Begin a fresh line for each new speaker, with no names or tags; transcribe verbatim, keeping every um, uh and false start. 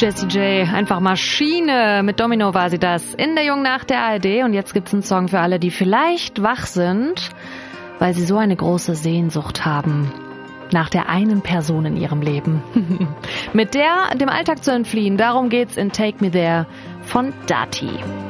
Jessie J, einfach Maschine. Mit Domino war sie das. In der Jungen Nacht der A R D. Und jetzt gibt's einen Song für alle, die vielleicht wach sind, weil sie so eine große Sehnsucht haben nach der einen Person in ihrem Leben. Mit der dem Alltag zu entfliehen, darum geht's in Take Me There von Dati.